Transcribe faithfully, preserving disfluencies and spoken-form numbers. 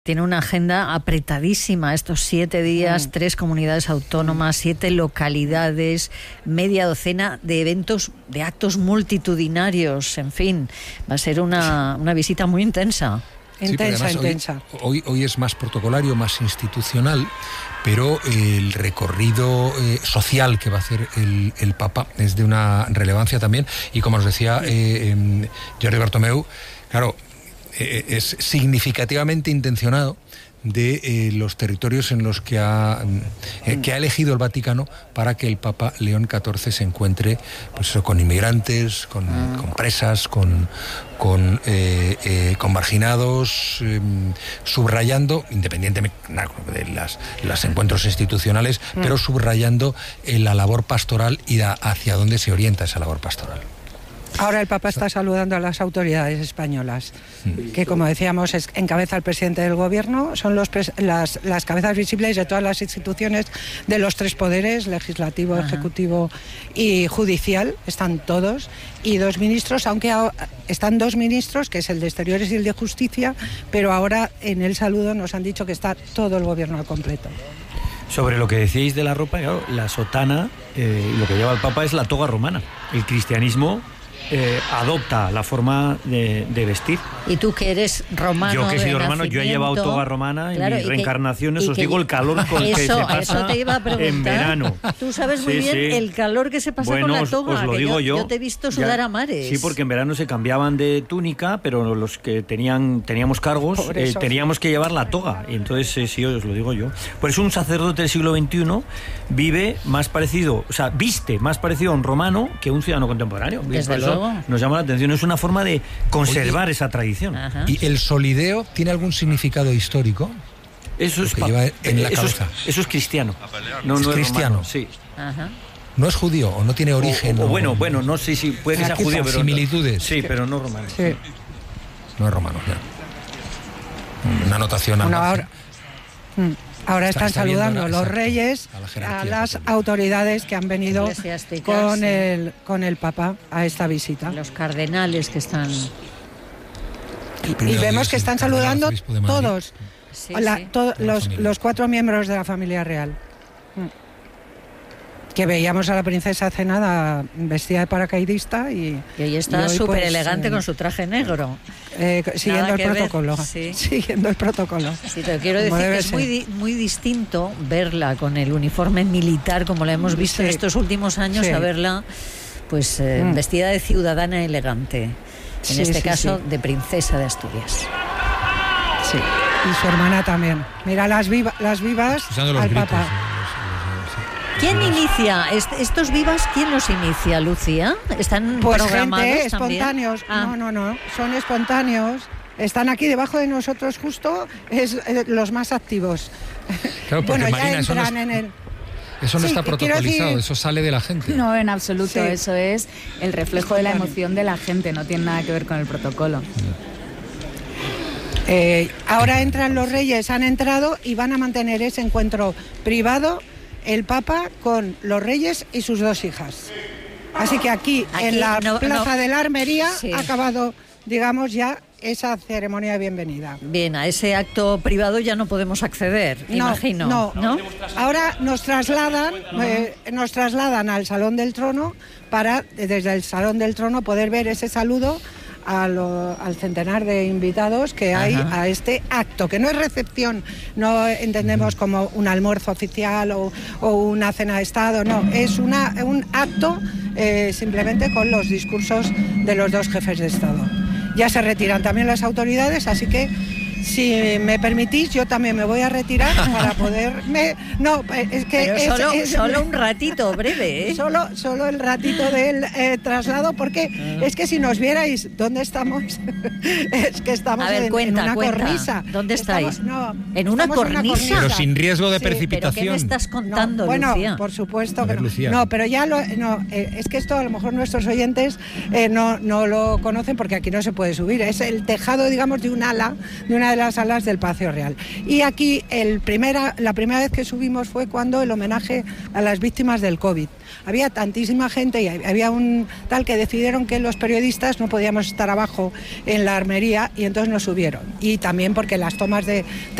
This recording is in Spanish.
Tiene una agenda apretadísima estos siete días, mm. tres comunidades autónomas, siete localidades, media docena de eventos, de actos multitudinarios, en fin, va a ser una, una visita muy intensa. Sí, Intensa, además, intensa. Hoy, hoy, hoy es más protocolario, más institucional, pero el recorrido eh, social que va a hacer el, el Papa es de una relevancia también. Y como os decía eh, eh, Jordi Bartomeu, claro, eh, es significativamente intencionado de eh, los territorios en los que ha, eh, que ha elegido el Vaticano para que el Papa León catorce se encuentre pues, con inmigrantes, con, mm. con presas, con, con, eh, eh, con marginados, eh, subrayando, independientemente de las, los encuentros institucionales, mm. pero subrayando eh, la labor pastoral y a, hacia dónde se orienta esa labor pastoral. Ahora el Papa está saludando a las autoridades españolas, que como decíamos es, encabeza el presidente del gobierno, son los, las, las cabezas visibles de todas las instituciones de los tres poderes, legislativo, Ajá. ejecutivo y judicial, están todos, y dos ministros, aunque están dos ministros, que es el de Exteriores y el de Justicia, pero ahora en el saludo nos han dicho que está todo el gobierno al completo. Sobre lo que decíais de la ropa, claro, la sotana, eh, lo que lleva el Papa es la toga romana. El cristianismo Eh, adopta la forma de, de vestir. Y tú que eres romano, yo que he sido de romano, yo he llevado toga romana claro, en mis y reencarnaciones, que, os y digo que, el calor con el que eso, se pasa eso te iba a preguntar. En verano. Tú sabes muy sí, bien sí. el calor que se pasa bueno, con la toga. os, os lo digo yo, yo. Yo te he visto sudar ya, a mares. Sí, porque en verano se cambiaban de túnica, pero los que tenían teníamos cargos eh, teníamos que llevar la toga. Y entonces eh, sí, os lo digo yo. Por eso un sacerdote del siglo veintiuno vive más parecido, o sea, viste más parecido a un romano que a un ciudadano contemporáneo. Desde Por luego. eso nos llama la atención. Es una forma de conservar Oye, esa tradición. Ajá. ¿Y el solideo tiene algún significado histórico? Eso es, que lleva en la eso, es, cabeza. eso es cristiano. No, es no cristiano. Es romano, sí. Ajá. No es judío o no tiene origen. O, o, o o, bueno, bueno, no sé si puede que sea judío, pero similitudes. Sí, pero no romano. Sí. No es romano, ya. Una anotación. Bueno, ahora, ahora está, están está saludando la, los exacto, reyes a, a las autoridades que han venido con sí. el con el Papa a esta visita. Los cardenales que están. Y vemos que están saludando todos, sí, la, sí. to, los, los cuatro miembros de la familia real. Que veíamos a la princesa cenada vestida de paracaidista y, y hoy está súper pues, elegante eh, con su traje negro. Eh, siguiendo el protocolo. Sí. Siguiendo el protocolo. Sí, te quiero decir que es muy, muy distinto verla con el uniforme militar, como la hemos visto sí. en estos últimos años, sí. a verla pues eh, mm. vestida de ciudadana elegante. En sí, este sí, caso, sí. de princesa de Asturias. Sí, y su hermana también. Mira las, viva, las vivas al gritos, Papa. Sí, ¿quién inicia est estos vivas? ¿Quién los inicia, Lucía? ¿Están pues programados gente, también? espontáneos. Ah. No, no, no. Son espontáneos. Están aquí debajo de nosotros justo es, eh, los más activos. Claro, porque bueno, Marina, ya eso no entran es... en el... Eso no sí, está protocolizado, decir... eso sale de la gente. No, en absoluto, sí. Eso es el reflejo de la claro. emoción de la gente, no tiene nada que ver con el protocolo. Eh, ahora entran los reyes, han entrado y van a mantener ese encuentro privado, el Papa con los reyes y sus dos hijas. Así que aquí, aquí en la no, Plaza no. de la Armería, sí. ha acabado, digamos, ya esa ceremonia de bienvenida. Bien, a ese acto privado ya no podemos acceder, no, imagino. No, no. Ahora nos trasladan, eh, nos trasladan al Salón del Trono para, desde el Salón del Trono, poder ver ese saludo a lo, al centenar de invitados que hay Ajá. a este acto, que no es recepción, no entendemos como un almuerzo oficial o, o una cena de Estado, no, es una, un acto eh, simplemente con los discursos de los dos jefes de Estado. Ya se retiran también las autoridades, así que si me permitís, yo también me voy a retirar para poderme... No, es que... Pero es, solo, es, solo un ratito, breve, ¿eh? Solo, solo el ratito del eh, traslado, porque uh-huh. es que si nos vierais dónde estamos, es que estamos a ver, en, cuenta, en una cuenta. cornisa. ¿Dónde estáis? Estamos, no, ¿En una cornisa? una cornisa? Pero sin riesgo de sí, precipitación. ¿Pero qué me estás contando, no, bueno, Lucía? por supuesto que ver, no. No, pero ya lo... No, eh, es que esto a lo mejor nuestros oyentes eh, no, no lo conocen porque aquí no se puede subir. Es el tejado, digamos, de un ala, de una de las salas del Palacio Real. Y aquí el primera, la primera vez que subimos fue cuando el homenaje a las víctimas del COVID. Había tantísima gente y había un tal que decidieron que los periodistas no podíamos estar abajo en la armería y entonces nos subieron. Y también porque las tomas de